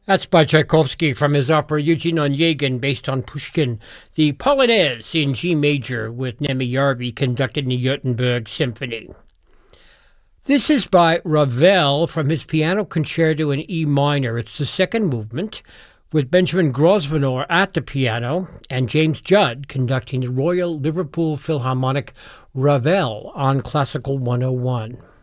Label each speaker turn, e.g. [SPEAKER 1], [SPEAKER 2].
[SPEAKER 1] That's by Tchaikovsky from his opera Eugene Onegin, based on Pushkin. The Polonaise in G major with Nemi Yarvi conducted in the Göteborg Symphony. This is by Ravel from his Piano Concerto in E minor. It's the second movement, with Benjamin Grosvenor at the piano and James Judd conducting the Royal Liverpool Philharmonic Ravel on Classical 101.